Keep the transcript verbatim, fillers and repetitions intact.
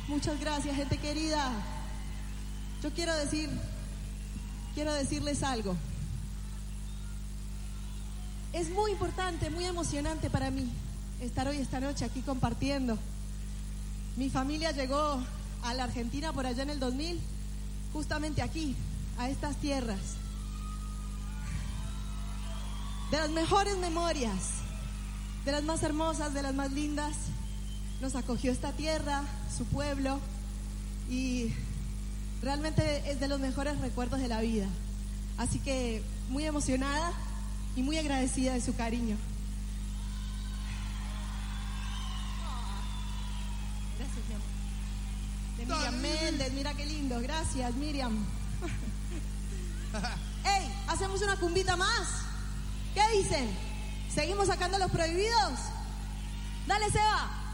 Muchas gracias, gente querida. Yo quiero decir, quiero decirles algo. Es muy importante, muy emocionante para mí estar hoy, esta noche, aquí compartiendo. Mi familia llegó a la Argentina por allá en el dos mil, justamente aquí, a estas tierras. De las mejores memorias, de las más hermosas, de las más lindas, nos acogió esta tierra, su pueblo, y realmente es de los mejores recuerdos de la vida. Así que muy emocionada y muy agradecida de su cariño. Gracias, mi amor. De Miriam Méndez, mira qué lindo. Gracias, Miriam. ¡Ey! ¿Hacemos una cumbita más? ¿Qué dicen? ¿Seguimos sacando los prohibidos? Dale, Seba.